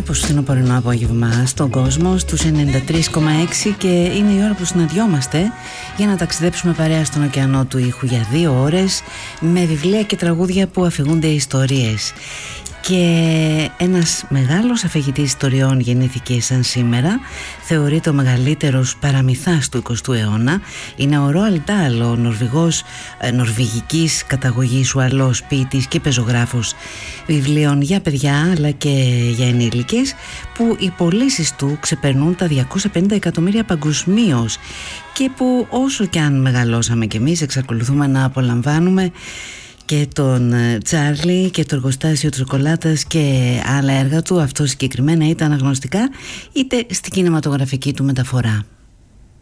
κάπως φθινοπορεινό απόγευμα στον κόσμο στους 93,6 και είναι η ώρα που συναντιόμαστε για να ταξιδέψουμε παρέα στον ωκεανό του ήχου για 2 ώρες με βιβλία και τραγούδια που αφηγούνται ιστορίες. Και ένας μεγάλος αφηγητής ιστοριών γεννήθηκε σαν σήμερα. Θεωρείται ο μεγαλύτερος παραμυθάς του 20ου αιώνα. Είναι ο Ρόαλντ Ντάλ, ο Νορβηγός, νορβηγικής καταγωγής Ουαλός ποιητής και πεζογράφος βιβλίων για παιδιά αλλά και για ενήλικες, που οι πωλήσεις του ξεπερνούν τα 250 εκατομμύρια παγκοσμίως και που όσο και αν μεγαλώσαμε κι εμείς εξακολουθούμε να απολαμβάνουμε και τον Τσάρλι και το εργοστάσιο της σοκολάτας και άλλα έργα του. Αυτό συγκεκριμένα είτε αναγνωστικά είτε στην κινηματογραφική του μεταφορά.